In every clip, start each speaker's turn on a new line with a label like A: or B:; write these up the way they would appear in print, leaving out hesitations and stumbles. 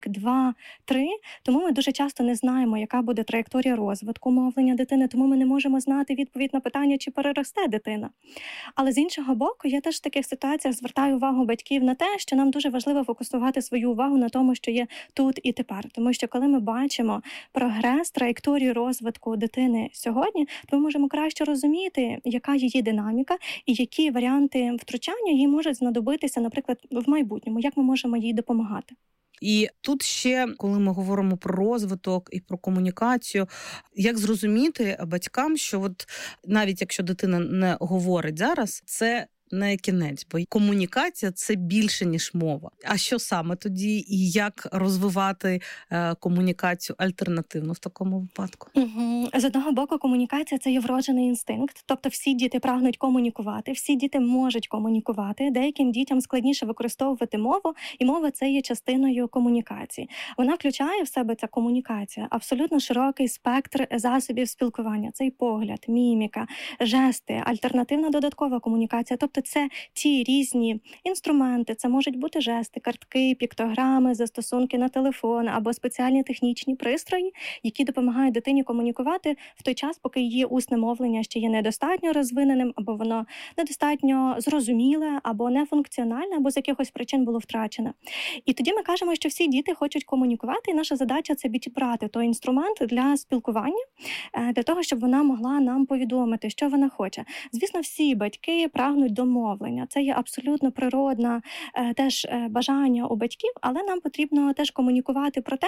A: 2, 3, тому ми дуже часто не знаємо, яка буде траєкторія розвитку мовлення дитини, тому ми не можемо знати відповідь на питання, чи переросте дитина. Але з іншого боку, я теж в таких ситуаціях звертаю увагу батьків на те, що нам дуже важливо фокусувати свою увагу на тому, що є тут і тепер. Тому що коли ми бачимо прогрес, траєкторію розвитку дитини сьогодні, то ми можемо краще розуміти, яка її динаміка і які варіанти втручання їй можуть знадобитися, наприклад, в майбутньому, як ми можемо їй допомагати.
B: І тут ще, коли ми говоримо про розвиток і про комунікацію, як зрозуміти батькам, що от навіть якщо дитина не говорить зараз, це не кінець, бо комунікація – це більше, ніж мова. А що саме тоді і як розвивати комунікацію альтернативно в такому випадку?
A: З одного боку, комунікація – це є вроджений інстинкт. Тобто всі діти прагнуть комунікувати, всі діти можуть комунікувати. Деяким дітям складніше використовувати мову, і мова – це є частиною комунікації. Вона включає в себе, ця комунікація, абсолютно широкий спектр засобів спілкування. Це і погляд, міміка, жести, альтернативна додаткова комунікація. Тобто це ті різні інструменти, це можуть бути жести, картки, піктограми, застосунки на телефон або спеціальні технічні пристрої, які допомагають дитині комунікувати в той час, поки її усне мовлення ще є недостатньо розвиненим, або воно недостатньо зрозуміле, або нефункціональне, або з якихось причин було втрачене. І тоді ми кажемо, що всі діти хочуть комунікувати, і наша задача – це підібрати той інструмент для спілкування, для того, щоб вона могла нам повідомити, що вона хоче. Звісно, всі батьки прагнуть до мовлення. Це є абсолютно природне теж бажання у батьків, але нам потрібно теж комунікувати про те,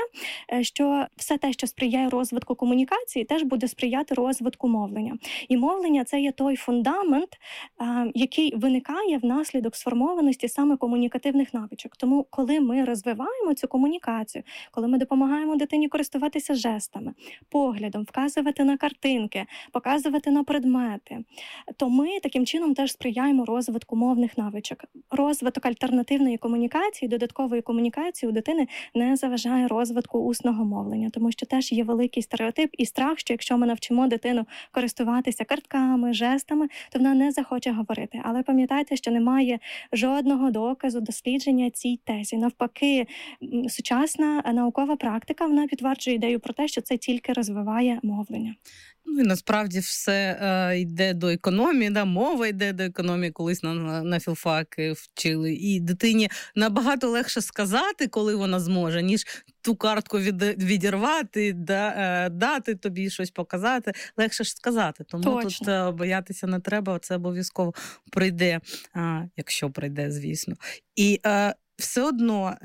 A: що все те, що сприяє розвитку комунікації, теж буде сприяти розвитку мовлення. І мовлення – це є той фундамент, який виникає внаслідок сформованості саме комунікативних навичок. Тому, коли ми розвиваємо цю комунікацію, коли ми допомагаємо дитині користуватися жестами, поглядом, вказувати на картинки, показувати на предмети, то ми таким чином теж сприяємо розвитку мовних навичок. Розвиток альтернативної комунікації, додаткової комунікації у дитини не заважає розвитку усного мовлення, тому що теж є великий стереотип і страх, що якщо ми навчимо дитину користуватися картками, жестами, то вона не захоче говорити. Але пам'ятайте, що немає жодного доказу, дослідження цій тезі. Навпаки, сучасна наукова практика, вона підтверджує ідею про те, що це тільки розвиває мовлення.
B: Ну, і насправді все йде до економії, да? Мова йде до економії, колись на філфаки вчили. І дитині набагато легше сказати, коли вона зможе, ніж ту картку відірвати, дати тобі щось показати. Легше ж сказати. Тому
A: Точно.
B: Тут боятися не треба, це обов'язково прийде, якщо прийде, звісно. І все одно,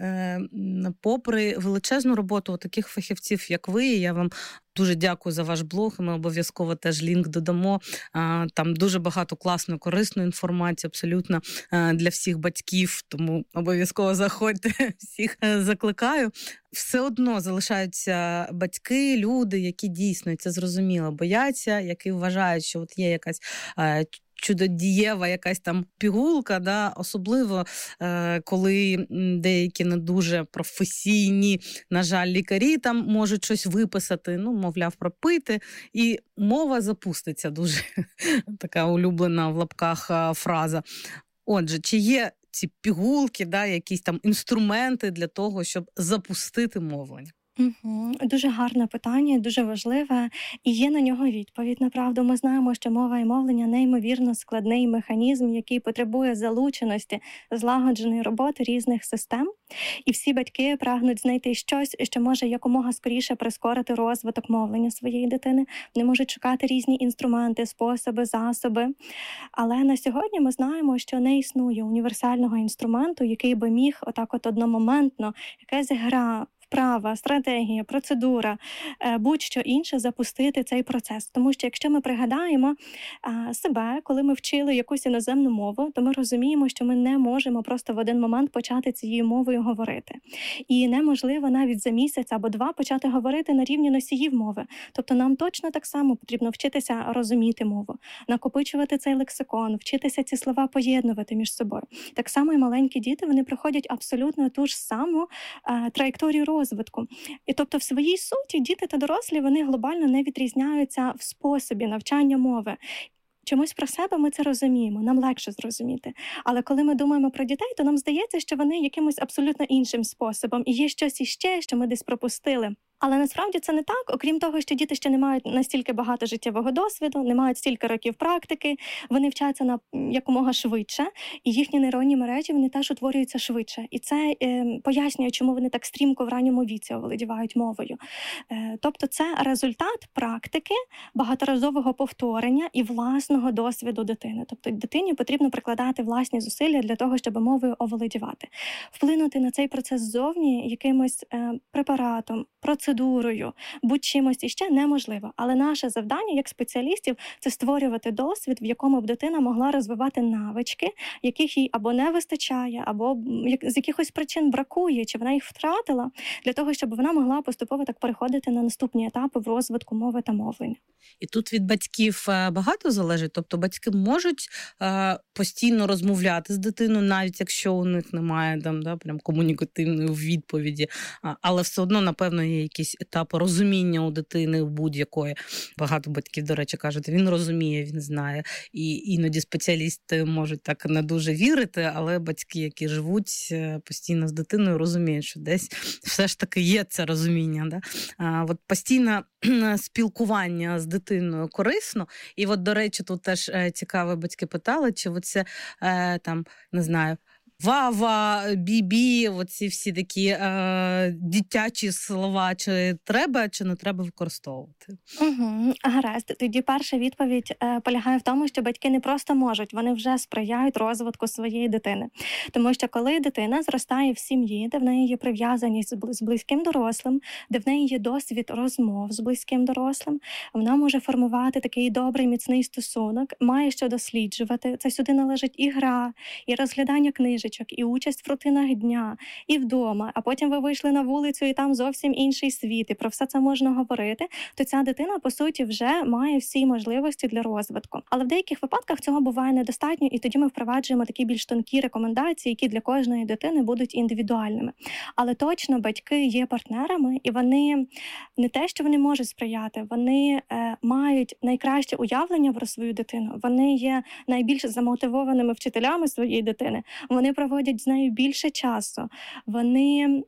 B: попри величезну роботу таких фахівців, як ви, я вам дуже дякую за ваш блог, ми обов'язково теж лінк додамо. Там дуже багато класної, корисної інформації, абсолютно для всіх батьків, тому обов'язково заходьте, всіх закликаю. Все одно залишаються батьки, люди, які дійсно, це зрозуміло, бояться, які вважають, що от є якась чудодієва якась там пігулка, да? Особливо, коли деякі не дуже професійні, на жаль, лікарі там можуть щось виписати, ну, мовляв, пропити, і мова запуститься, дуже така улюблена в лапках фраза. Отже, чи є ці пігулки, да, якісь там інструменти для того, щоб запустити мовлення?
A: Дуже гарне питання, дуже важливе, і є на нього відповідь. Направду, ми знаємо, що мова і мовлення – неймовірно складний механізм, який потребує залученості, злагодженої роботи різних систем. І всі батьки прагнуть знайти щось, що може якомога скоріше прискорити розвиток мовлення своєї дитини. Вони можуть шукати різні інструменти, способи, засоби. Але на сьогодні ми знаємо, що не існує універсального інструменту, який би міг отак от одномоментно, якась гра, вправа, стратегія, процедура, будь-що інше запустити цей процес. Тому що якщо ми пригадаємо себе, коли ми вчили якусь іноземну мову, то ми розуміємо, що ми не можемо просто в один момент почати цією мовою говорити. І неможливо навіть за місяць або два почати говорити на рівні носіїв мови. Тобто нам точно так само потрібно вчитися розуміти мову, накопичувати цей лексикон, вчитися ці слова поєднувати між собою. Так само і маленькі діти, вони проходять абсолютно ту ж саму траєкторію розвитку. І тобто в своїй суті діти та дорослі, вони глобально не відрізняються в способі навчання мови. Чомусь про себе ми це розуміємо, нам легше зрозуміти. Але коли ми думаємо про дітей, то нам здається, що вони якимось абсолютно іншим способом. І є щось іще, що ми десь пропустили. Але насправді це не так, окрім того, що діти ще не мають настільки багато життєвого досвіду, не мають стільки років практики, вони вчаться на якомога швидше, і їхні нейронні мережі, вони теж утворюються швидше. І це пояснює, чому вони так стрімко в ранньому віці оволодівають мовою. Тобто це результат практики, багаторазового повторення і власного досвіду дитини. Тобто дитині потрібно прикладати власні зусилля для того, щоб мовою оволодівати. Вплинути на цей процес ззовні якимось препаратом, процедурою, будь-чимось іще неможливо. Але наше завдання, як спеціалістів, це створювати досвід, в якому б дитина могла розвивати навички, яких їй або не вистачає, або з якихось причин бракує, чи вона їх втратила, для того, щоб вона могла поступово так переходити на наступні етапи в розвитку мови та мовлення.
B: І тут від батьків багато залежить? Тобто батьки можуть постійно розмовляти з дитиною, навіть якщо у них немає там, прям комунікативної відповіді, але все одно, напевно, є якісь етапи розуміння у дитини у будь-якої. Багато батьків, до речі, кажуть, він розуміє, він знає. І іноді спеціалісти можуть так не дуже вірити, але батьки, які живуть постійно з дитиною, розуміють, що десь все ж таки є це розуміння. Да? От постійне спілкування з дитиною корисно. І от, до речі, тут теж цікаво, батьки питали, чи оце, там, не знаю, вава, бібі, оці всі такі дитячі слова, чи треба, чи не треба використовувати?
A: Гаразд. Тоді перша відповідь полягає в тому, що батьки не просто можуть, вони вже сприяють розвитку своєї дитини. Тому що коли дитина зростає в сім'ї, де в неї є прив'язаність з близьким дорослим, де в неї є досвід розмов з близьким дорослим, вона може формувати такий добрий, міцний стосунок, має що досліджувати. Це сюди належить і гра, і розглядання книжок, і участь в рутинах дня, і вдома, а потім ви вийшли на вулицю, і там зовсім інший світ, і про все це можна говорити, то ця дитина, по суті, вже має всі можливості для розвитку. Але в деяких випадках цього буває недостатньо, і тоді ми впроваджуємо такі більш тонкі рекомендації, які для кожної дитини будуть індивідуальними. Але точно батьки є партнерами, і вони не те, що вони можуть сприяти, вони мають найкраще уявлення про свою дитину, вони є найбільш замотивованими вчителями своєї дитини, вони проводять з нею більше часу, вони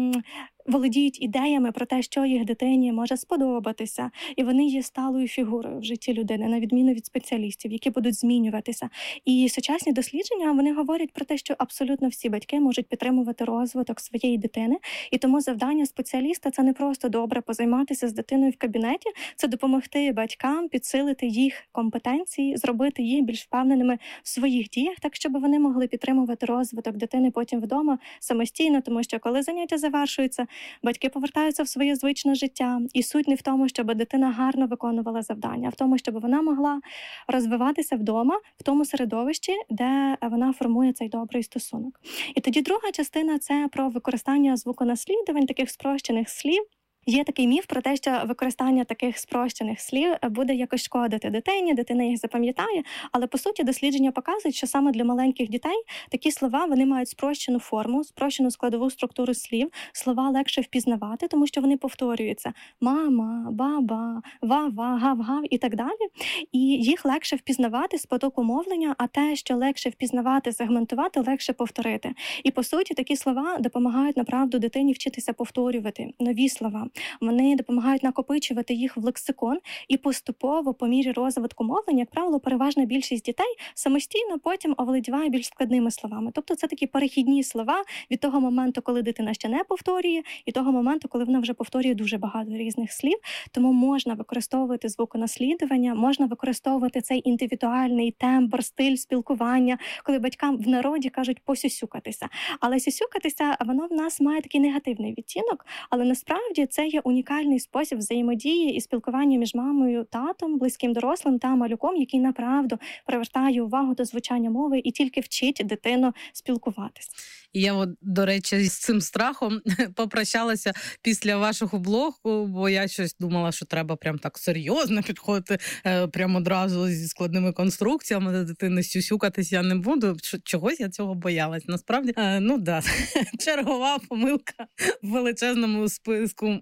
A: володіють ідеями про те, що їх дитині може сподобатися, і вони є сталою фігурою в житті людини, на відміну від спеціалістів, які будуть змінюватися. І сучасні дослідження, вони говорять про те, що абсолютно всі батьки можуть підтримувати розвиток своєї дитини, і тому завдання спеціаліста – це не просто добре позайматися з дитиною в кабінеті, це допомогти батькам підсилити їх компетенції, зробити їх більш впевненими в своїх діях, так, щоб вони могли підтримувати розвиток дитини потім вдома самостійно, тому що коли заняття завершуються, батьки повертаються в своє звичне життя. І суть не в тому, щоб дитина гарно виконувала завдання, а в тому, щоб вона могла розвиватися вдома, в тому середовищі, де вона формує цей добрий стосунок. І тоді друга частина – це про використання звуконаслідувань, таких спрощених слів. Є такий міф про те, що використання таких спрощених слів буде якось шкодити дитині, дитина їх запам'ятає, але по суті дослідження показують, що саме для маленьких дітей такі слова, вони мають спрощену форму, спрощену складову структуру слів, слова легше впізнавати, тому що вони повторюються: мама, баба, ва-ва, гав-гав і так далі. І їх легше впізнавати з потоку мовлення, а те, що легше впізнавати, сегментувати, легше повторити. І по суті такі слова допомагають направду дитині вчитися повторювати нові слова. Вони допомагають накопичувати їх в лексикон, і поступово, по мірі розвитку мовлення, як правило, переважна більшість дітей самостійно потім оволодіває більш складними словами. Тобто це такі перехідні слова від того моменту, коли дитина ще не повторює, і того моменту, коли вона вже повторює дуже багато різних слів. Тому можна використовувати звуконаслідування, можна використовувати цей індивідуальний тембр, стиль спілкування, коли батькам в народі кажуть посюсюкатися. Але сюсюкатися, воно в нас має такий негативний відтінок, але насправді це є унікальний спосіб взаємодії і спілкування між мамою, татом, близьким дорослим та малюком, який направду привертає увагу до звучання мови і тільки вчить дитину спілкуватися.
B: І я, до речі, з цим страхом попрощалася після вашого блогу, бо я щось думала, що треба прям так серйозно підходити прямо одразу зі складними конструкціями до дитини, сюсюкатись я не буду. Чогось я цього боялась. Насправді, чергова помилка в величезному списку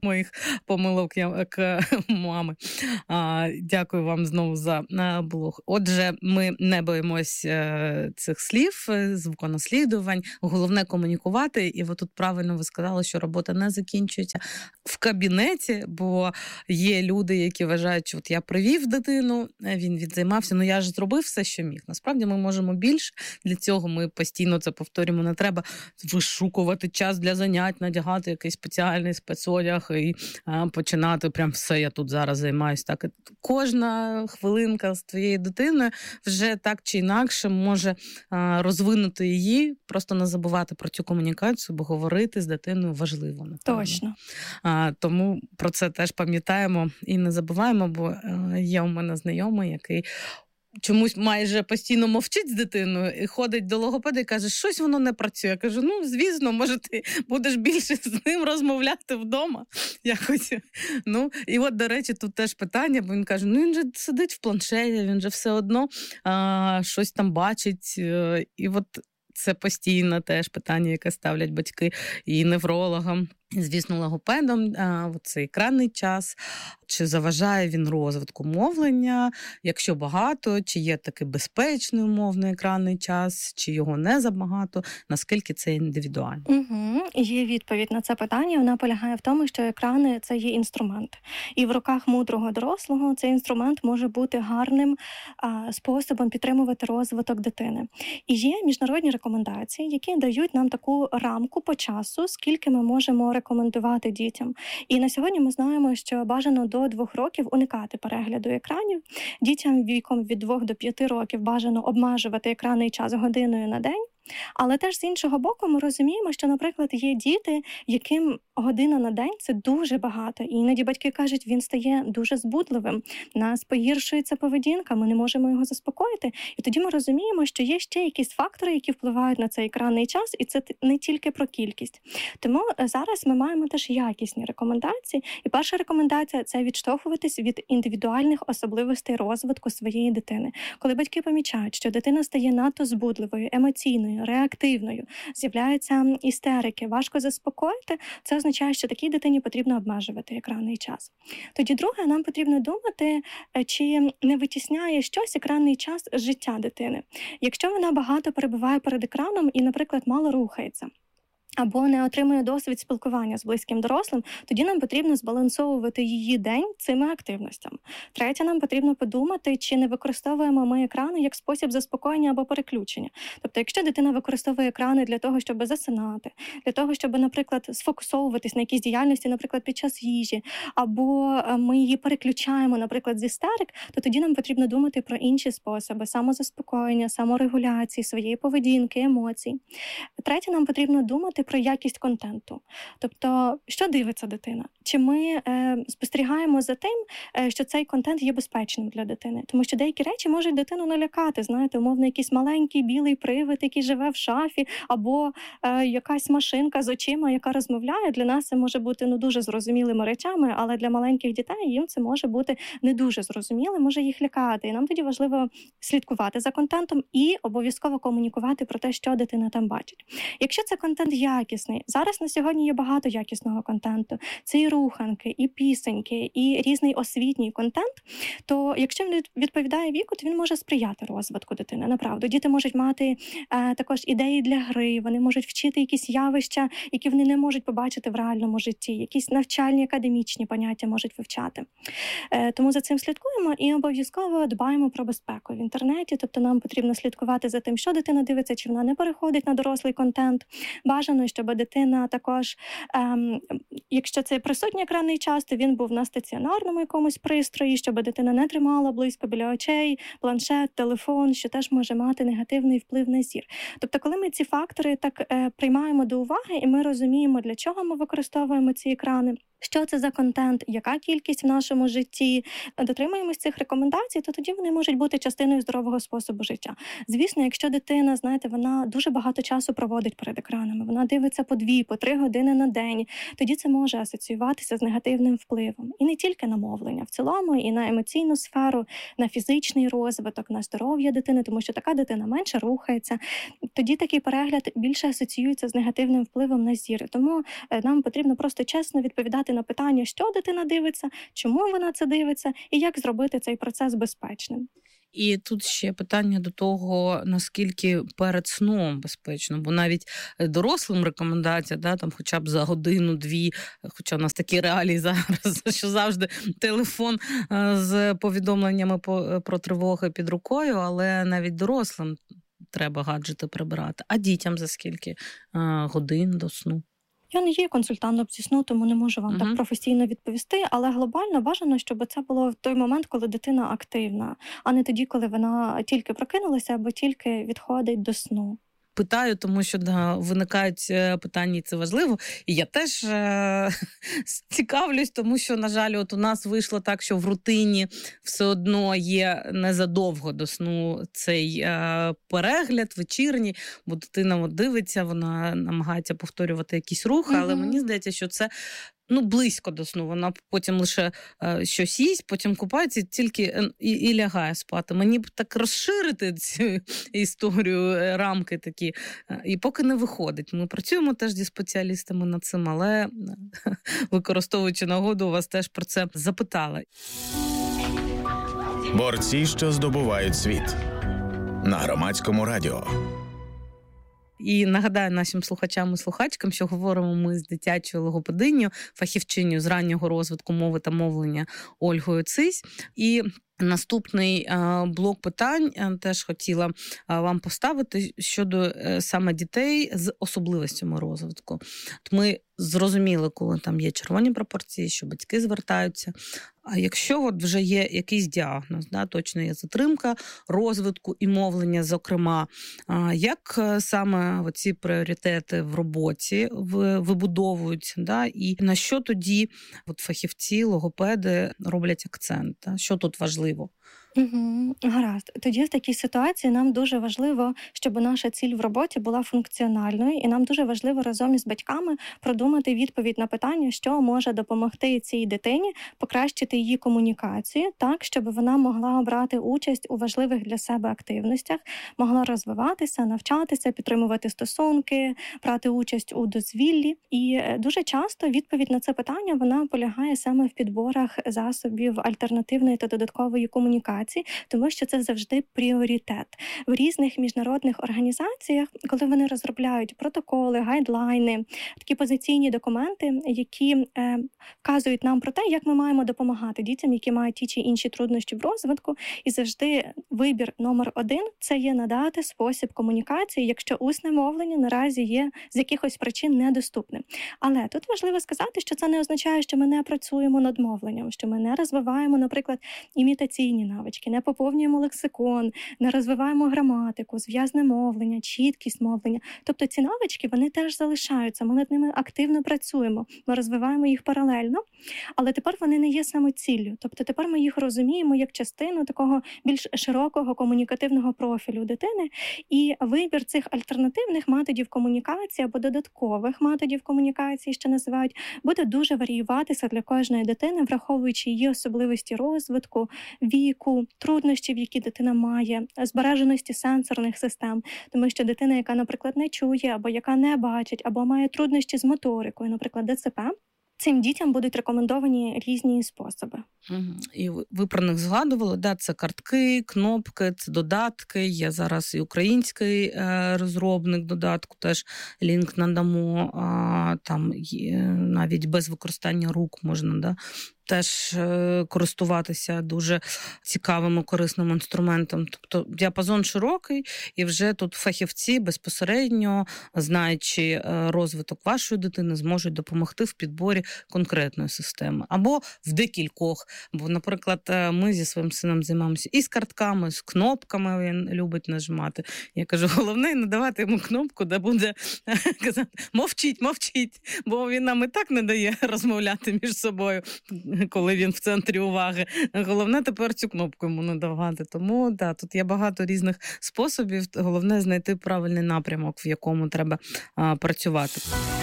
B: моїх помилок як мами. Дякую вам знову за блог. Отже, ми не боїмось цих слів, звуконаслідувань. Головне комунікувати. І от тут правильно ви сказали, що робота не закінчується в кабінеті, бо є люди, які вважають, що от я привів дитину, він відзаймався, я ж зробив все, що міг. Насправді ми можемо більше. Для цього ми постійно це повторюємо. Не треба вишукувати час для занять, надягати якийсь спеціальний спецодяг і починати прям все, я тут зараз займаюся. Так, кожна хвилинка з твоєю дитиною вже так чи інакше може розвинути її, просто не забувати про цю комунікацію, бо говорити з дитиною важливо. Напевно.
A: Точно.
B: Тому про це теж пам'ятаємо і не забуваємо, бо є у мене знайомий, який чомусь майже постійно мовчить з дитиною і ходить до логопеда і каже, щось воно не працює. Я кажу, звісно, може ти будеш більше з ним розмовляти вдома. Якось. І от, до речі, тут теж питання, бо він каже, він же сидить в планшеті, він же все одно щось там бачить. І от це постійно теж питання, яке ставлять батьки і неврологам. Звісно, логопедом, цей екранний час, чи заважає він розвитку мовлення, якщо багато, чи є такий безпечний умовний екранний час, чи його не забагато, наскільки це індивідуально?
A: Є відповідь на це питання, вона полягає в тому, що екрани – це є інструмент. І в руках мудрого дорослого цей інструмент може бути гарним способом підтримувати розвиток дитини. І є міжнародні рекомендації, які дають нам таку рамку по часу, скільки ми можемо рекомендувати дітям. І на сьогодні ми знаємо, що бажано до 2 років уникати перегляду екранів. Дітям віком від 2 до 5 років бажано обмежувати екранний час годиною на день. Але теж з іншого боку ми розуміємо, що, наприклад, є діти, яким година на день – це дуже багато. І іноді батьки кажуть, він стає дуже збудливим, в нас погіршується поведінка, ми не можемо його заспокоїти. І тоді ми розуміємо, що є ще якісь фактори, які впливають на цей екранний час, і це не тільки про кількість. Тому зараз ми маємо теж якісні рекомендації. І перша рекомендація – це відштовхуватись від індивідуальних особливостей розвитку своєї дитини. Коли батьки помічають, що дитина стає надто збудливою, емоційною, реактивною, з'являються істерики, важко заспокоїти, це означає, що такій дитині потрібно обмежувати екранний час. Тоді друге, нам потрібно думати, чи не витісняє щось екранний час з життя дитини. Якщо вона багато перебуває перед екраном і, наприклад, мало рухається, або не отримує досвід спілкування з близьким дорослим, тоді нам потрібно збалансовувати її день цими активностями. Третє, нам потрібно подумати, чи не використовуємо ми екрани як спосіб заспокоєння або переключення. Тобто, якщо дитина використовує екрани для того, щоб засинати, для того, щоб, наприклад, сфокусовуватись на якійсь діяльності, наприклад, під час їжі, або ми її переключаємо, наприклад, з істерик, то тоді нам потрібно думати про інші способи самозаспокоєння, саморегуляції, своєї поведінки, емоцій. Третє, нам потрібно думати про якість контенту. Тобто, що дивиться дитина? Чи ми спостерігаємо за тим, що цей контент є безпечним для дитини? Тому що деякі речі можуть дитину налякати, знаєте, умовно, якийсь маленький білий привид, який живе в шафі, або якась машинка з очима, яка розмовляє. Для нас це може бути дуже зрозумілими речами, але для маленьких дітей їм це може бути не дуже зрозуміло, може їх лякати. І нам тоді важливо слідкувати за контентом і обов'язково комунікувати про те, що дитина там бачить. Якщо це контент якісний, зараз на сьогодні є багато якісного контенту. Це і руханки, і пісеньки, і різний освітній контент, то якщо він відповідає віку, то він може сприяти розвитку дитини. Направду, діти можуть мати також ідеї для гри, вони можуть вчити якісь явища, які вони не можуть побачити в реальному житті, якісь навчальні, академічні поняття можуть вивчати. Тому за цим слідкуємо і обов'язково дбаємо про безпеку в інтернеті, тобто нам потрібно слідкувати за тим, що дитина дивиться, чи вона не переходить на дорослий контент. Бажано, щоб дитина також, якщо це присутній екранний час, то він був на стаціонарному якомусь пристрої, щоб дитина не тримала близько біля очей, планшет, телефон, що теж може мати негативний вплив на зір. Тобто, коли ми ці фактори так приймаємо до уваги, і ми розуміємо, для чого ми використовуємо ці екрани, що це за контент, яка кількість в нашому житті, дотримуємось цих рекомендацій, то тоді вони можуть бути частиною здорового способу життя. Звісно, якщо дитина, знаєте, вона дуже багато часу проводить перед екранами, вона дивиться по 2-3 години на день, тоді це може асоціюватися з негативним впливом. І не тільки на мовлення, в цілому і на емоційну сферу, на фізичний розвиток, на здоров'я дитини, тому що така дитина менше рухається. Тоді такий перегляд більше асоціюється з негативним впливом на зір. Тому нам потрібно просто чесно відповідати відповідати на питання, що дитина дивиться, чому вона це дивиться, і як зробити цей процес безпечним.
B: І тут ще питання до того, наскільки перед сном безпечно, бо навіть дорослим рекомендація, там хоча б за годину-дві, хоча у нас такі реалії зараз, що завжди телефон з повідомленнями про тривоги під рукою, але навіть дорослим треба гаджети прибирати. А дітям за скільки годин до сну?
A: Я не є консультантом зі сну, тому не можу вам так професійно відповісти, але глобально бажано, щоб це було в той момент, коли дитина активна, а не тоді, коли вона тільки прокинулася або тільки відходить до сну.
B: Питаю, тому що виникають питання, і це важливо. І я теж цікавлюсь, тому що, на жаль, от у нас вийшло так, що в рутині все одно є незадовго до сну цей перегляд вечірній, бо дитина дивиться, вона намагається повторювати якісь рухи, але мені здається, що це близько до сну. Вона потім лише щось їсть, потім купається тільки і лягає спати. Мені б так розширити цю історію, рамки такі, і поки не виходить. Ми працюємо теж зі спеціалістами над цим, але використовуючи нагоду, вас теж про це запитали.
C: Борці, що здобувають світ. На Громадському радіо.
B: І нагадаю нашим слухачам і слухачкам, що говоримо ми з дитячою логопединею, фахівчинею з раннього розвитку мови та мовлення Ольгою Цись. І наступний блок питань теж хотіла вам поставити щодо саме дітей з особливостями розвитку. Ми зрозуміли, коли там є червоні пропорції, що батьки звертаються. А якщо вже є якийсь діагноз, точно є затримка розвитку і мовлення, зокрема, як саме ці пріоритети в роботі вибудовуються, і на що тоді фахівці, логопеди роблять акцент? Що тут важливо?
A: Гаразд. Тоді в такій ситуації нам дуже важливо, щоб наша ціль в роботі була функціональною, і нам дуже важливо разом із батьками продумати відповідь на питання, що може допомогти цій дитині покращити її комунікацію, так, щоб вона могла брати участь у важливих для себе активностях, могла розвиватися, навчатися, підтримувати стосунки, брати участь у дозвіллі. І дуже часто відповідь на це питання, вона полягає саме в підборах засобів альтернативної та додаткової комунікації, тому що це завжди пріоритет. В різних міжнародних організаціях, коли вони розробляють протоколи, гайдлайни, такі позиційні документи, які вказують нам про те, як ми маємо допомагати дітям, які мають ті чи інші труднощі в розвитку, і завжди вибір номер 1 – це є надати спосіб комунікації, якщо усне мовлення наразі є з якихось причин недоступним. Але тут важливо сказати, що це не означає, що ми не працюємо над мовленням, що ми не розвиваємо, наприклад, імітаційні навички, не поповнюємо лексикон, не розвиваємо граматику, зв'язне мовлення, чіткість мовлення. Тобто ці навички, вони теж залишаються, ми над ними активно працюємо, ми розвиваємо їх паралельно, але тепер вони не є самоціллю. Тобто тепер ми їх розуміємо як частину такого більш широкого комунікативного профілю дитини, і вибір цих альтернативних методів комунікації або додаткових методів комунікації, що називають, буде дуже варіюватися для кожної дитини, враховуючи її особливості розвитку, віку, труднощів, які дитина має, збереженості сенсорних систем, тому що дитина, яка, наприклад, не чує, або яка не бачить, або має труднощі з моторикою, наприклад, ДЦП, цим дітям будуть рекомендовані різні способи.
B: І ви про них згадували, це картки, кнопки, це додатки. Є зараз і український розробник додатку, теж лінк надамо, там навіть без використання рук можна, теж користуватися дуже цікавим і корисним інструментом. Тобто діапазон широкий, і вже тут фахівці безпосередньо, знаючи розвиток вашої дитини, зможуть допомогти в підборі конкретної системи. Або в декількох. Бо, наприклад, ми зі своїм сином займаємося і з картками, з кнопками, він любить нажимати. Я кажу, головне не давати йому кнопку, де буде казати мовчіть, бо він нам і так не дає розмовляти між собою, коли він в центрі уваги. Головне тепер цю кнопку йому не давати. Тому, тут є багато різних способів. Головне знайти правильний напрямок, в якому треба працювати.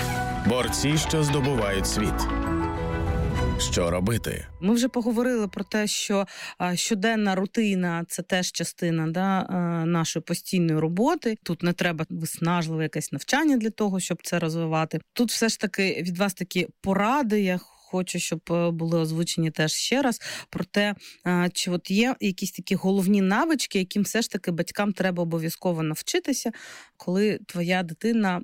C: Борці, що здобувають світ. Що робити?
B: Ми вже поговорили про те, що щоденна рутина – це теж частина нашої постійної роботи. Тут не треба виснажливе якесь навчання для того, щоб це розвивати. Тут все ж таки від вас такі поради, я хочу, щоб були озвучені теж ще раз, про те, чи от є якісь такі головні навички, яким все ж таки батькам треба обов'язково навчитися, коли твоя дитина,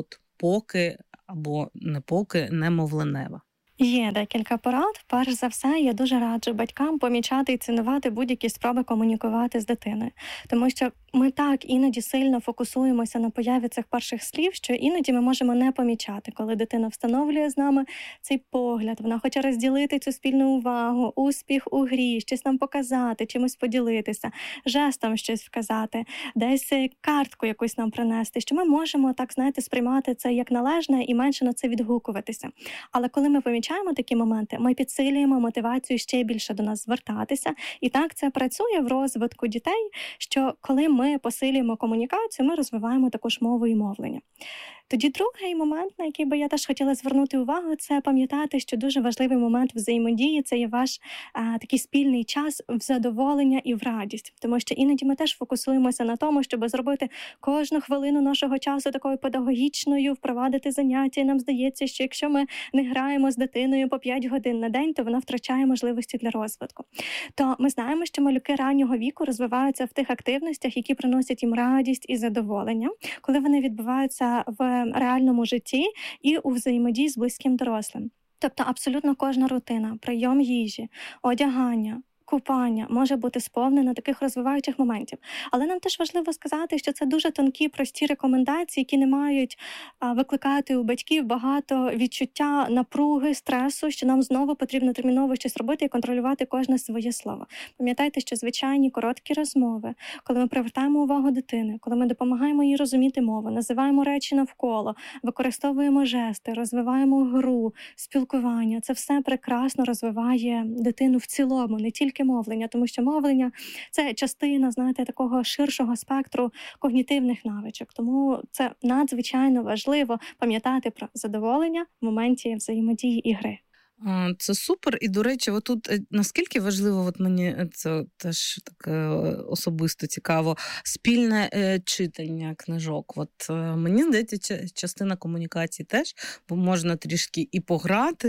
B: поки або не поки немовленева.
A: Є декілька порад. Перш за все, я дуже раджу батькам помічати і цінувати будь-які спроби комунікувати з дитиною. Тому що ми так іноді сильно фокусуємося на появі цих перших слів, що іноді ми можемо не помічати, коли дитина встановлює з нами цей погляд, вона хоче розділити цю спільну увагу, успіх у грі, щось нам показати, чимось поділитися, жестом щось вказати, десь картку якусь нам принести, що ми можемо, так, сприймати це як належне і менше на це відгукуватися. Але коли ми помічаємо такі моменти, ми підсилюємо мотивацію ще більше до нас звертатися. І так це працює в розвитку дітей, що коли ми посилюємо комунікацію, ми розвиваємо також мову і мовлення. Тоді другий момент, на який би я теж хотіла звернути увагу, це пам'ятати, що дуже важливий момент взаємодії – це є ваш такий спільний час в задоволення і в радість. Тому що іноді ми теж фокусуємося на тому, щоб зробити кожну хвилину нашого часу такою педагогічною, впровадити заняття. І нам здається, що якщо ми не граємо з дитиною по 5 годин на день, то вона втрачає можливості для розвитку. То ми знаємо, що малюки раннього віку розвиваються в тих активностях, які приносять їм радість і задоволення, коли вони відбуваються в реальному житті і у взаємодії з близьким дорослим. Тобто абсолютно кожна рутина, прийом їжі, одягання, купання може бути сповнена таких розвиваючих моментів. Але нам теж важливо сказати, що це дуже тонкі, прості рекомендації, які не мають викликати у батьків багато відчуття напруги, стресу, що нам знову потрібно терміново щось робити і контролювати кожне своє слово. Пам'ятайте, що звичайні короткі розмови, коли ми привертаємо увагу дитини, коли ми допомагаємо їй розуміти мову, називаємо речі навколо, використовуємо жести, розвиваємо гру, спілкування, це все прекрасно розвиває дитину в цілому, не тільки мовлення, тому що мовлення – це частина, такого ширшого спектру когнітивних навичок. Тому це надзвичайно важливо пам'ятати про задоволення в моменті взаємодії і гри.
B: Це супер. І, до речі, отут наскільки важливо, мені це теж так особисто цікаво, спільне читання книжок. Мені здається, частина комунікації теж, бо можна трішки і пограти,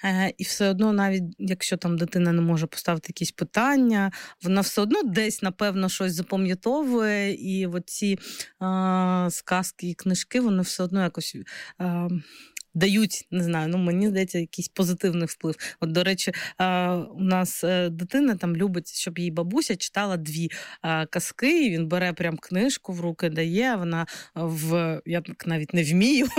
B: і все одно, навіть якщо там дитина не може поставити якісь питання, вона все одно десь, напевно, щось запам'ятовує, і оці сказки і книжки, вони все одно якось дають, не знаю, мені здається, якийсь позитивний вплив. До речі, у нас дитина там любить, щоб їй бабуся читала 2 казки, і він бере прям книжку в руки, дає, вона я так навіть не вмію,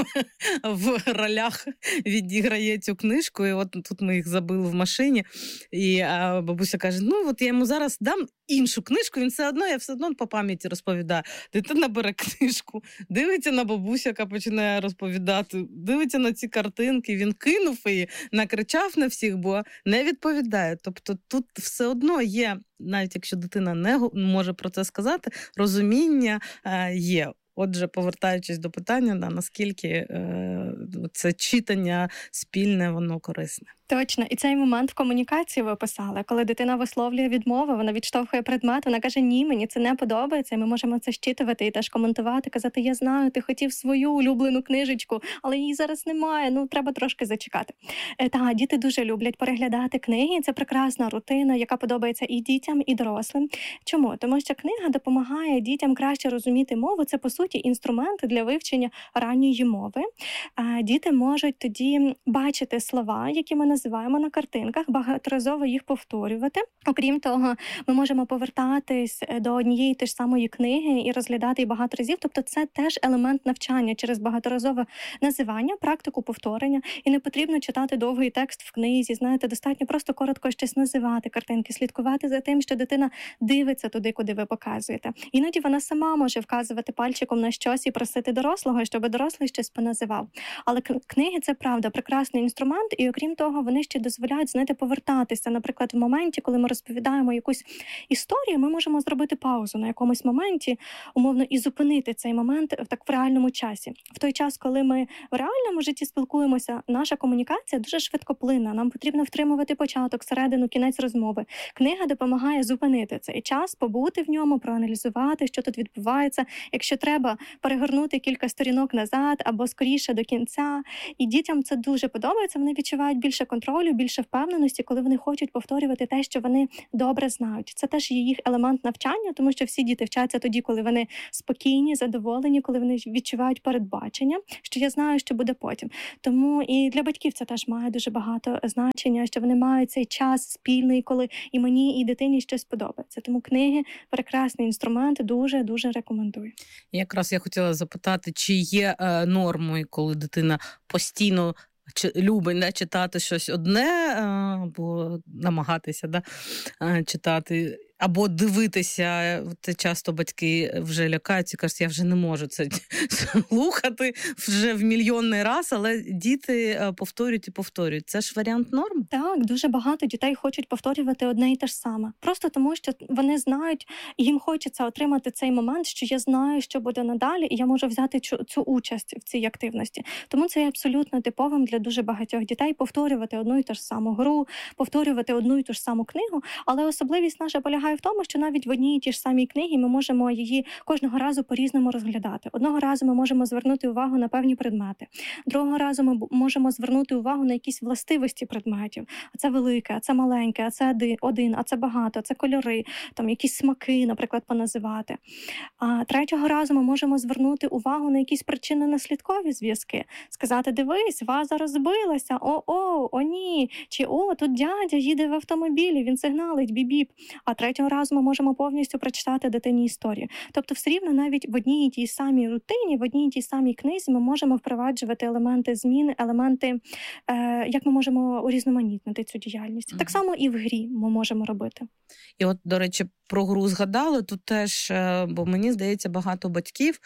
B: в ролях відіграє цю книжку, і от тут ми їх забили в машині, і бабуся каже, я йому зараз дам іншу книжку, я все одно по пам'яті розповідаю. Дитина бере книжку, дивиться на бабусю, яка починає розповідати, дивиться на ці картинки, він кинув її, накричав на всіх, бо не відповідає. Тобто тут все одно є, навіть якщо дитина не може про це сказати, розуміння є. Отже, повертаючись до питання, наскільки це читання спільне, воно корисне.
A: Точно. І цей момент в комунікації ви описали. Коли дитина висловлює відмови, вона відштовхує предмет, вона каже, ні, мені це не подобається, і ми можемо це щитувати і теж коментувати, казати, я знаю, ти хотів свою улюблену книжечку, але її зараз немає, треба трошки зачекати. Діти дуже люблять переглядати книги, це прекрасна рутина, яка подобається і дітям, і дорослим. Чому? Тому що книга допомагає дітям краще розуміти мову, це, по суті, інструмент для вивчення ранньої мови. Діти можуть тоді бачити слова, які ми називаємо на картинках, багаторазово їх повторювати. Окрім того, ми можемо повертатись до однієї ж самої книги і розглядати її багато разів. Тобто це теж елемент навчання через багаторазове називання, практику повторення. І не потрібно читати довгий текст в книзі. Достатньо просто коротко щось називати картинки, слідкувати за тим, що дитина дивиться туди, куди ви показуєте. Іноді вона сама може вказувати пальчиком на щось і просити дорослого, щоб дорослий щось поназивав. Але книги – це, правда, прекрасний інструмент, і окрім того, вони ще дозволяють, повертатися. Наприклад, в моменті, коли ми розповідаємо якусь історію, ми можемо зробити паузу на якомусь моменті, умовно, і зупинити цей момент в реальному часі. В той час, коли ми в реальному житті спілкуємося, наша комунікація дуже швидкоплинна. Нам потрібно втримувати початок, середину, кінець розмови. Книга допомагає зупинити цей час, побути в ньому, проаналізувати, що тут відбувається. Якщо треба, перегорнути кілька сторінок назад або скоріше до кінця. І дітям це дуже подобається, вони відчувають більше контролю контролю, більше впевненості, коли вони хочуть повторювати те, що вони добре знають. Це теж є їх елемент навчання, тому що всі діти вчаться тоді, коли вони спокійні, задоволені, коли вони відчувають передбачення, що я знаю, що буде потім. Тому і для батьків це теж має дуже багато значення, що вони мають цей час спільний, коли і мені, і дитині щось подобається. Тому книги – прекрасний інструмент, дуже-дуже рекомендую.
B: Якраз я хотіла запитати, чи є нормою, коли дитина постійно любить читати щось одне, або намагатися читати, або дивитися. Це часто батьки вже лякаються, кажуть, я вже не можу це слухати вже в мільйонний раз, але діти повторюють і повторюють. Це ж варіант норм?
A: Так, дуже багато дітей хочуть повторювати одне і те ж саме. Просто тому, що вони знають, їм хочеться отримати цей момент, що я знаю, що буде надалі, і я можу взяти цю участь в цій активності. Тому це є абсолютно типовим для дуже багатьох дітей повторювати одну і ту ж саму гру, повторювати одну і ту ж саму книгу, але особливість наша полягає в тому, що навіть в одній і тій ж самій книгі ми можемо її кожного разу по-різному розглядати. Одного разу ми можемо звернути увагу на певні предмети, другого разу ми можемо звернути увагу на якісь властивості предметів. А це велике, а це маленьке, а це один, а це багато, а це кольори, там якісь смаки, наприклад, поназивати. А третього разу ми можемо звернути увагу на якісь причинно-наслідкові зв'язки. Сказати, дивись, ваза розбилася, о ні, чи тут дядя їде в автомобілі, він сигналить, біп-біп. А третього разу ми можемо повністю прочитати дитині історію. Тобто все рівно навіть в одній і тій самій рутині, в одній і тій самій книзі ми можемо впроваджувати елементи зміни, елементи, як ми можемо урізноманітнити цю діяльність. Так само і в грі ми можемо робити.
B: І от, до речі, про гру згадали, тут теж, бо мені здається, багато батьків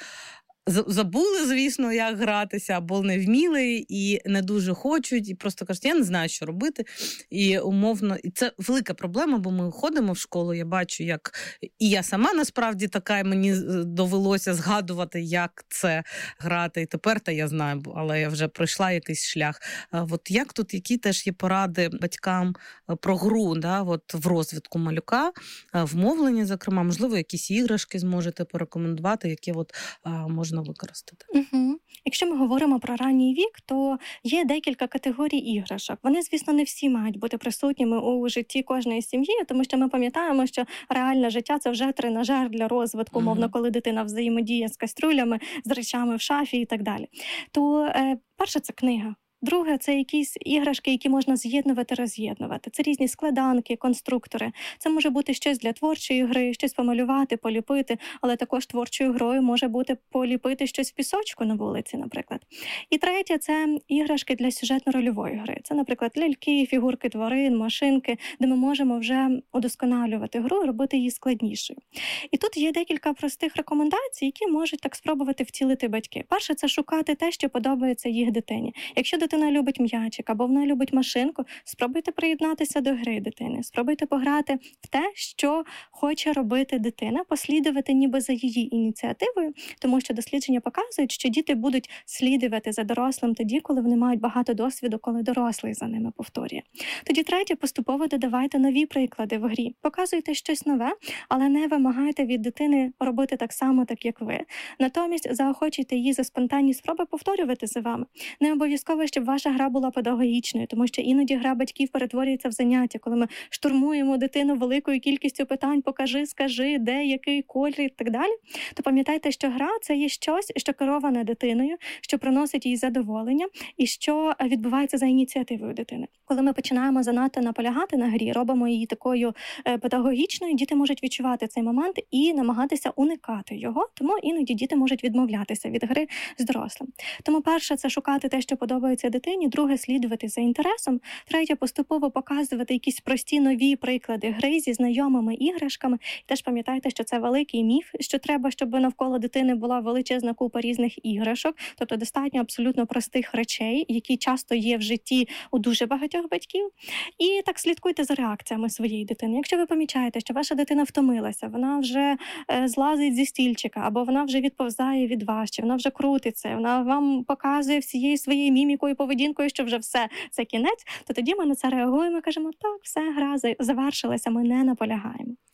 B: забули, звісно, як гратися, або не вміли, і не дуже хочуть, і просто кажуть, я не знаю, що робити. І умовно, і це велика проблема, бо ми ходимо в школу, я бачу, як і я сама насправді така, і мені довелося згадувати, як це грати. І тепер я знаю, але я вже пройшла якийсь шлях. От як тут, які теж є поради батькам про гру, в розвитку малюка, в мовленні, зокрема, можливо, якісь іграшки зможете порекомендувати, які можна використати.
A: Угу. Якщо ми говоримо про ранній вік, то є декілька категорій іграшок. Вони, звісно, не всі мають бути присутніми у житті кожної сім'ї, тому що ми пам'ятаємо, що реальне життя – це вже тренажер для розвитку, мовно, коли дитина взаємодіє з кастрюлями, з речами в шафі і так далі. То перше – це книга. Друге – це якісь іграшки, які можна з'єднувати, роз'єднувати. Це різні складанки, конструктори. Це може бути щось для творчої гри, щось помалювати, поліпити, але також творчою грою може бути поліпити щось в пісочку на вулиці, наприклад. І третє – це іграшки для сюжетно-рольової гри. Це, наприклад, ляльки, фігурки тварин, машинки, де ми можемо вже удосконалювати гру і робити її складнішою. І тут є декілька простих рекомендацій, які можуть так спробувати втілити батьки. Перше – це шукати те, що подобається їх дитині. Якщо дитина любить м'ячик або вона любить машинку, спробуйте приєднатися до гри дитини, спробуйте пограти в те, що хоче робити дитина, послідувати ніби за її ініціативою, тому що дослідження показують, що діти будуть слідувати за дорослим тоді, коли вони мають багато досвіду, коли дорослий за ними повторює. Тоді третє, поступово додавайте нові приклади в грі. Показуйте щось нове, але не вимагайте від дитини робити так само, так як ви. Натомість заохочуйте її за спонтанні спроби повторювати за вами. Не обов'язково, щоб ваша гра була педагогічною, тому що іноді гра батьків перетворюється в заняття, коли ми штурмуємо дитину великою кількістю питань, покажи, скажи, де, який колір і так далі. То пам'ятайте, що гра – це є щось, що кероване дитиною, що приносить їй задоволення і що відбувається за ініціативою дитини. Коли ми починаємо занадто наполягати на грі, робимо її такою педагогічною, діти можуть відчувати цей момент і намагатися уникати його, тому іноді діти можуть відмовлятися від гри з дорослим. Тому перше – це шукати те, що подобається дитині, друге – слідувати за інтересом, третє – поступово показувати якісь прості нові приклади гри зі знайомими іграшками. І теж пам'ятайте, що це великий міф, що треба, щоб навколо дитини була величезна купа різних іграшок, тобто достатньо абсолютно простих речей, які часто є в житті у дуже багатьох батьків. І так слідкуйте за реакціями своєї дитини. Якщо ви помічаєте, що ваша дитина втомилася, вона вже злазить зі стільчика, або вона вже відповзає від вас, чи вона вже крутиться, вона вам показує всією своєю мімікою, поведінкою, що вже все, це кінець, то тоді ми на це реагуємо і кажемо, так, все, гра завершилася, ми не наполягаємо.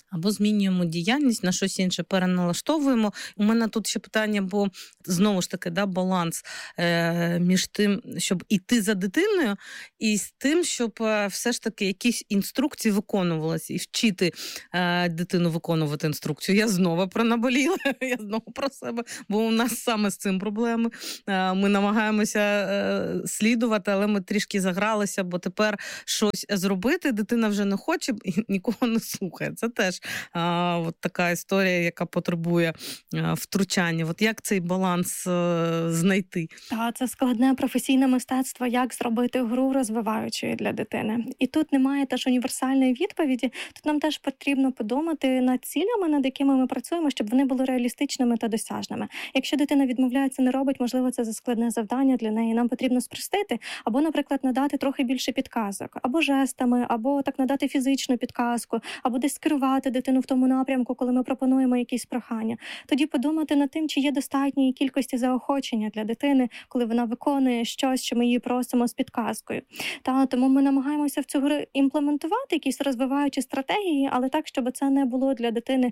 B: або змінюємо діяльність на щось інше, переналаштовуємо. У мене тут ще питання, бо знову ж таки, баланс між тим, щоб іти за дитиною, і з тим, щоб все ж таки якісь інструкції виконувалися, і вчити дитину виконувати інструкцію. Я знову пронаболіла, я знову про себе, бо у нас саме з цим проблеми. Ми намагаємося слідувати, але ми трішки загралися, бо тепер щось зробити, дитина вже не хоче і нікого не слухає. Це теж от така історія, яка потребує втручання. От як цей баланс знайти?
A: Це складне професійне мистецтво, як зробити гру розвиваючою для дитини. І тут немає теж універсальної відповіді. Тут нам теж потрібно подумати над цілями, над якими ми працюємо, щоб вони були реалістичними та досяжними. Якщо дитина відмовляється, не робить, можливо, це складне завдання для неї. Нам потрібно спростити, або, наприклад, надати трохи більше підказок, або жестами, або так надати фізичну підказку, або десь скерувати дитину в тому напрямку, коли ми пропонуємо якісь прохання. Тоді подумати над тим, чи є достатньої кількості заохочення для дитини, коли вона виконує щось, що ми її просимо з підказкою. Тому ми намагаємося в цю гру імплементувати якісь розвиваючі стратегії, але так, щоб це не було для дитини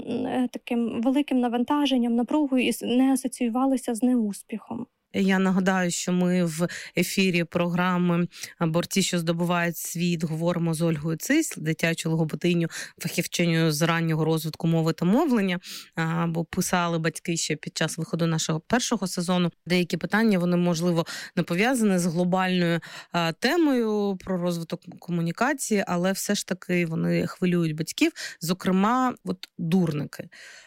A: таким великим навантаженням, напругою і не асоціювалося з неуспіхом.
B: Я нагадаю, що ми в ефірі програми «Борці, що здобувають світ» говоримо з Ольгою Цись, дитячою логопединю, фахівчиною з раннього розвитку мови та мовлення, бо писали батьки ще під час виходу нашого першого сезону. Деякі питання, вони, можливо, не пов'язані з глобальною темою про розвиток комунікації, але все ж таки вони хвилюють батьків, зокрема, дурники.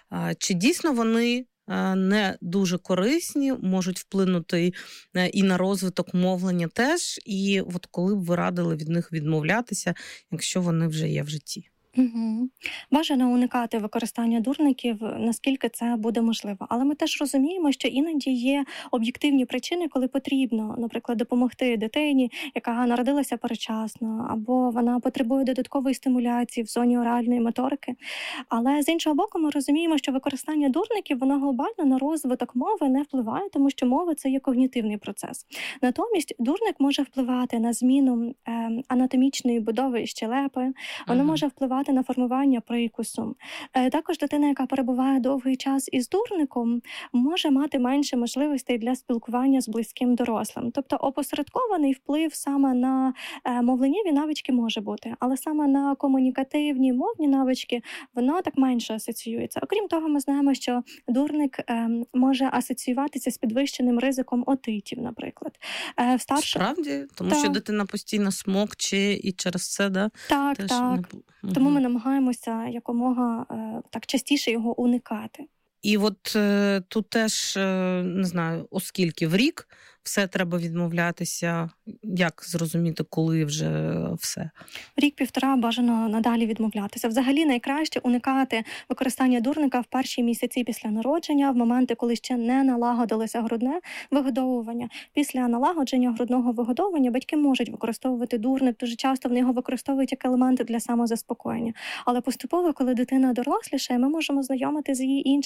B: Чи дійсно вони не дуже корисні, можуть вплинути і на розвиток мовлення теж, і коли б ви радили від них відмовлятися, якщо вони вже є в житті?
A: Угу. Бажано уникати використання дурників, наскільки це буде можливо. Але ми теж розуміємо, що іноді є об'єктивні причини, коли потрібно, наприклад, допомогти дитині, яка народилася передчасно, або вона потребує додаткової стимуляції в зоні оральної моторики. Але з іншого боку, ми розуміємо, що використання дурників, воно глобально на розвиток мови не впливає, тому що мова – це є когнітивний процес. Натомість дурник може впливати на зміну анатомічної будови щелепи, воно може впливати на формування прикусу. Також дитина, яка перебуває довгий час із дурником, може мати менше можливостей для спілкування з близьким дорослим. Тобто опосередкований вплив саме на мовленнєві навички може бути, але саме на комунікативні мовні навички воно так менше асоціюється. Окрім того, ми знаємо, що дурник може асоціюватися з підвищеним ризиком отитів, наприклад.
B: Справді? Тому що дитина постійно смокче і через це,
A: Так. Тому ми намагаємося якомога так частіше його уникати.
B: І тут теж, не знаю, оскільки в рік все треба відмовлятися, як зрозуміти, коли вже все?
A: Рік-півтора бажано надалі відмовлятися. Взагалі найкраще уникати використання дурника в перші місяці після народження, в моменти, коли ще не налагодилося грудне вигодовування. Після налагодження грудного вигодовування батьки можуть використовувати дурник, дуже часто вони його використовують як елемент для самозаспокоєння. Але поступово, коли дитина дорослішає, ми можемо знайомити з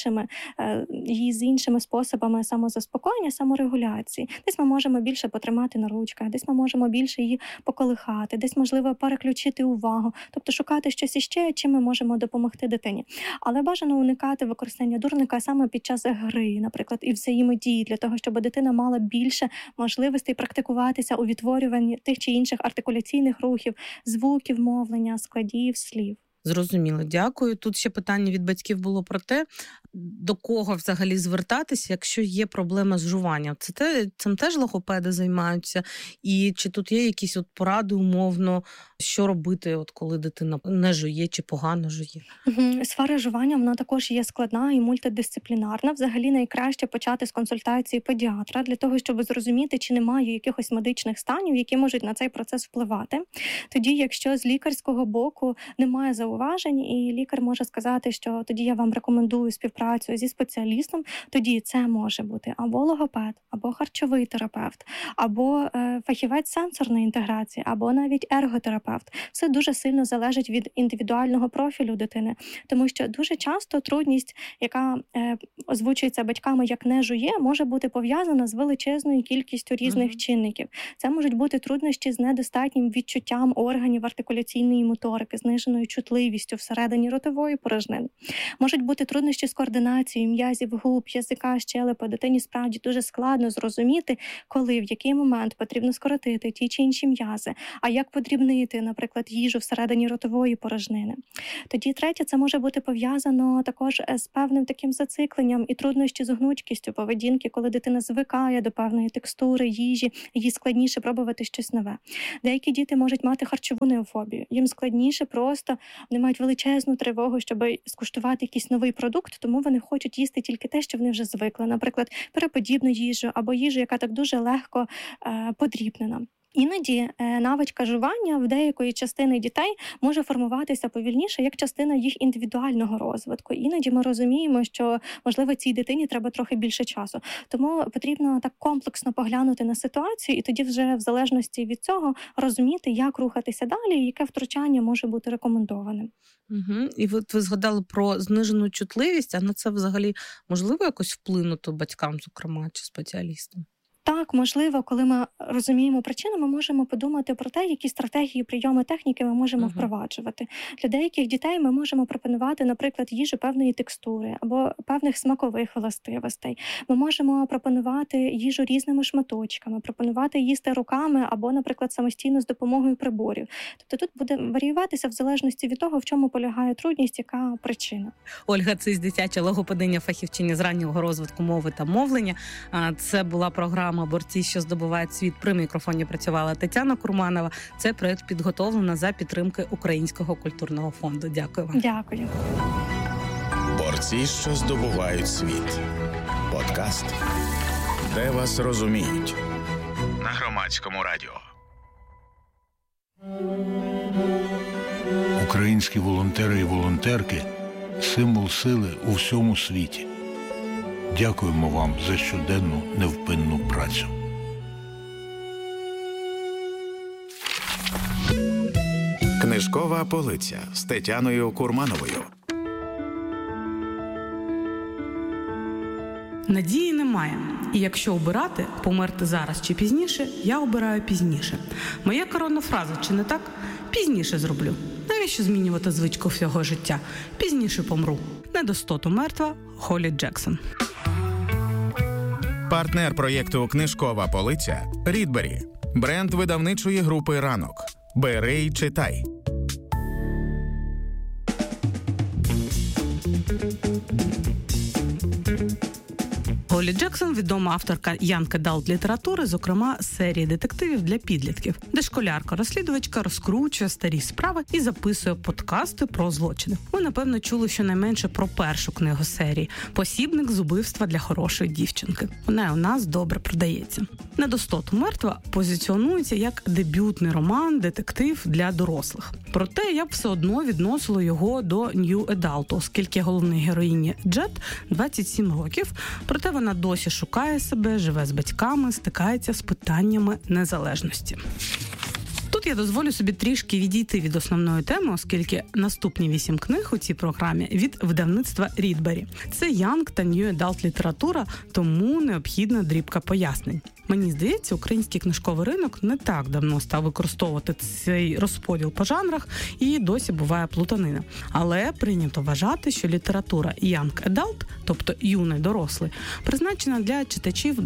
A: її з іншими способами самозаспокоєння, саморегуляції. Десь ми можемо більше потримати на ручках, десь ми можемо більше її поколихати, десь, можливо, переключити увагу, тобто шукати щось іще, чим ми можемо допомогти дитині. Але бажано уникати використання дурника саме під час гри, наприклад, і взаємодії, для того, щоб дитина мала більше можливостей практикуватися у відтворюванні тих чи інших артикуляційних рухів, звуків мовлення, складів, слів.
B: Зрозуміло, дякую. Тут ще питання від батьків було про те, до кого взагалі звертатися, якщо є проблема з жуванням. Цим теж логопеди займаються? І чи тут є якісь поради умовно, що робити, коли дитина не жує чи погано жує?
A: Сфера жування, вона також є складна і мультидисциплінарна. Взагалі найкраще почати з консультації педіатра, для того, щоб зрозуміти, чи немає якихось медичних станів, які можуть на цей процес впливати. Тоді, якщо з лікарського боку немає зауважень, і лікар може сказати, що тоді я вам рекомендую співпрацю зі спеціалістом, тоді це може бути або логопед, або харчовий терапевт, або фахівець сенсорної інтеграції, або навіть ерготерапевт. Все дуже сильно залежить від індивідуального профілю дитини, тому що дуже часто трудність, яка озвучується батьками як не жує, може бути пов'язана з величезною кількістю різних чинників. Це можуть бути труднощі з недостатнім відчуттям органів артикуляційної моторики, зниженою чутливістю чутливістю всередині ротової порожнини. Можуть бути труднощі з координацією м'язів губ, язика, щелепи. Дитині справді дуже складно зрозуміти, коли, в який момент потрібно скоротити ті чи інші м'язи, а як подрібнити, наприклад, їжу всередині ротової порожнини. Тоді третє, це може бути пов'язано також з певним таким зацикленням і труднощі з гнучкістю поведінки, коли дитина звикає до певної текстури їжі, їй складніше пробувати щось нове. Деякі діти можуть мати харчову неофобію. Їм складніше просто, вони мають величезну тривогу, щоб скуштувати якийсь новий продукт, тому вони хочуть їсти тільки те, що вони вже звикли. Наприклад, переподібну їжу або їжу, яка так дуже легко подрібнена. Іноді навичка жування в деякої частини дітей може формуватися повільніше, як частина їх індивідуального розвитку. Іноді ми розуміємо, що, можливо, цій дитині треба трохи більше часу. Тому потрібно так комплексно поглянути на ситуацію і тоді вже в залежності від цього розуміти, як рухатися далі і яке втручання може бути рекомендованим.
B: Угу. І от ви згадали про знижену чутливість, а на це взагалі можливо якось вплинути батькам, зокрема, чи спеціалістам?
A: Так, можливо, коли ми розуміємо причину, ми можемо подумати про те, які стратегії, прийоми, техніки ми можемо впроваджувати. Для деяких дітей ми можемо пропонувати, наприклад, їжу певної текстури або певних смакових властивостей. Ми можемо пропонувати їжу різними шматочками, пропонувати їсти руками або, наприклад, самостійно з допомогою приборів. Тобто тут буде варіюватися в залежності від того, в чому полягає трудність, яка причина.
B: Ольга Циз, дитяча логопединя, фахівчиня з раннього розвитку мови та мовлення. Це була програма «Борці, що здобувають світ». При мікрофоні працювала Тетяна Курманова. Це проєкт підготовлено за підтримки Українського культурного фонду. Дякую вам.
A: Дякую.
C: «Борці, що здобувають світ». Подкаст, де вас розуміють. На Громадському радіо.
D: Українські волонтери і волонтерки – символ сили у всьому світі. Дякуємо вам за щоденну невпинну працю.
C: Книжкова полиця з Тетяною Курмановою.
E: Надії немає. І якщо обирати, померти зараз чи пізніше, я обираю пізніше. Моя коронна фраза, чи не так? Пізніше зроблю. Навіщо змінювати звичку всього життя? Пізніше помру. Недостоту мертва. Холі Джексон.
C: Партнер проєкту «Книжкова полиця» – Рідбері. Бренд видавничої групи «Ранок». Бери й читай.
E: Холі Джексон – відома авторка Young Adult літератури, зокрема серії детективів для підлітків, де школярка-розслідувачка розкручує старі справи і записує подкасти про злочини. Ви, напевно, чули щонайменше про першу книгу серії «Посібник з убивства для хорошої дівчинки». Вона у нас добре продається. «Недостоту мертва» позиціонується як дебютний роман, детектив для дорослих. Проте я б все одно відносила його до New Adult, оскільки головній героїні Джет 27 років, проте вона досі шукає себе, живе з батьками, стикається з питаннями незалежності. Тут я дозволю собі трішки відійти від основної теми, оскільки наступні 8 книг у цій програмі від видавництва Рідбері. Це Young та New Adult література, тому необхідна дрібка пояснень. Мені здається, український книжковий ринок не так давно став використовувати цей розподіл по жанрах і досі буває плутанина. Але прийнято вважати, що література Young Adult, тобто юний дорослий, призначена для читачів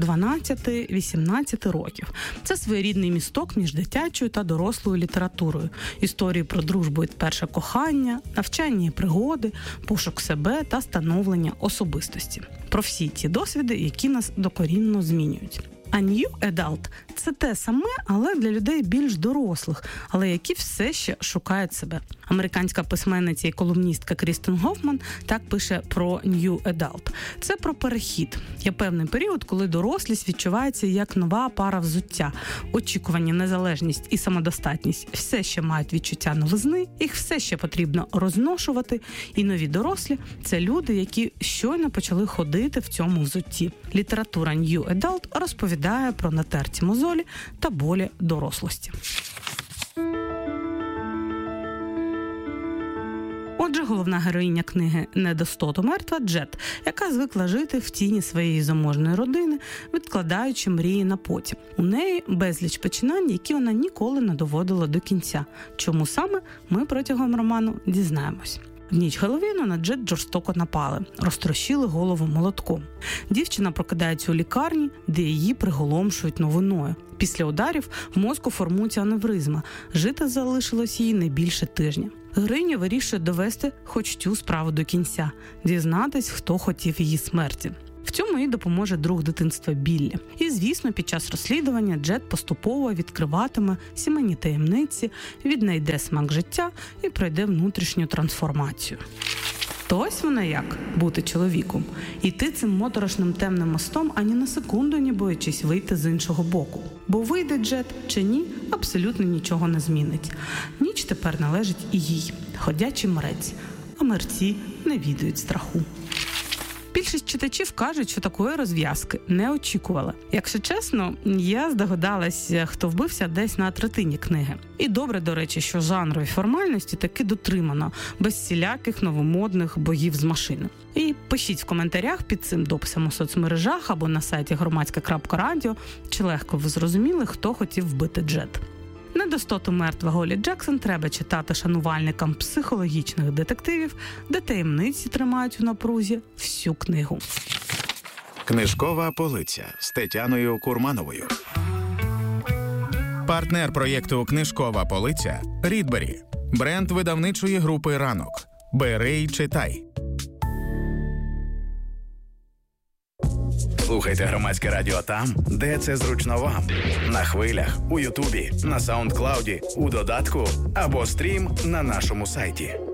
E: 12-18 років. Це своєрідний місток між дитячою та дорослою літературою. Історії про дружбу від першого кохання, навчання і пригоди, пошук себе та становлення особистості. Про всі ті досвіди, які нас докорінно змінюють. А New Adult – це те саме, але для людей більш дорослих, але які все ще шукають себе. Американська письменниця і колумністка Крістен Гофман так пише про New Adult. Це про перехід. Є певний період, коли дорослість відчувається як нова пара взуття. Очікування, незалежність і самодостатність все ще мають відчуття новизни, їх все ще потрібно розношувати. І нові дорослі – це люди, які щойно почали ходити в цьому взутті. Література New Adult розповідає про натерті мозолі та болі дорослості. Отже, головна героїня книги «Не до стоту мертва» Джет, яка звикла жити в тіні своєї заможної родини, відкладаючи мрії на потім. У неї безліч починань, які вона ніколи не доводила до кінця. Чому саме, ми протягом роману дізнаємось. В ніч Геловіну на Джет жорстоко напали, розтрощили голову молотком. Дівчина прокидається у лікарні, де її приголомшують новиною. Після ударів в мозку формується аневризма. Жити залишилось їй не більше тижня. Героїня вирішує довести хоч цю справу до кінця, дізнатись, хто хотів її смерті. В цьому їй допоможе друг дитинства Біллі. І, звісно, під час розслідування Джет поступово відкриватиме сімейні таємниці, віднайде смак життя і пройде внутрішню трансформацію. То ось вона як – бути чоловіком. Іти цим моторошним темним мостом, ані на секунду не боячись вийти з іншого боку. Бо вийде Джет чи ні, абсолютно нічого не змінить. Ніч тепер належить і їй – ходячий мрець, а мерці не відають страху. Більшість читачів кажуть, що такої розв'язки не очікували. Якщо чесно, я здогадалась, хто вбився десь на третині книги. І добре, до речі, що жанру і формальності таки дотримано, без всіляких новомодних боїв з машини. І пишіть в коментарях під цим дописом у соцмережах або на сайті громадське.радіо, чи легко ви зрозуміли, хто хотів вбити Джет. «Не до стоту мертва» Голлі Джексон треба читати шанувальникам психологічних детективів, де таємниці тримають у напрузі всю книгу.
C: Книжкова полиця з Тетяною Курмановою. Партнер проєкту «Книжкова полиця» – Рідбері. Бренд видавничої групи «Ранок». Бери й читай.
F: Слухайте Громадське радіо там, де це зручно вам. На хвилях, у Ютубі, на Саундклауді, у додатку або стрім на нашому сайті.